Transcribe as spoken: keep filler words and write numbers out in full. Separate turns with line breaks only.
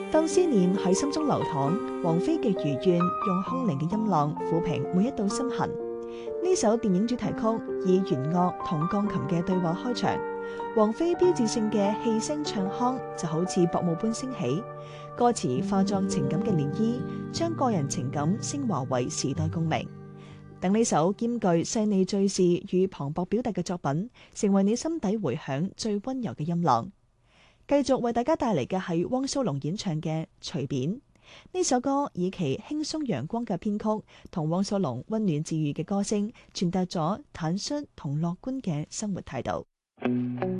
當思念喺心中流淌，王菲嘅如願用空靈嘅音浪撫平每一道心痕。呢首電影主題曲以弦樂同鋼琴嘅對話開場，王菲標誌性嘅氣聲唱腔就好似薄霧般升起，歌詞化作情感嘅漣漪，將個人情感升華為時代共鳴。等呢首兼具細膩敘事與磅礴表達嘅作品，成為你心底回響最溫柔嘅音浪。繼續為大家帶嚟嘅係汪蘇泷演唱嘅《隨便》。呢首歌以其輕鬆陽光嘅編曲同汪蘇泷溫暖治愈嘅歌聲，傳達咗坦率同樂觀嘅生活態度。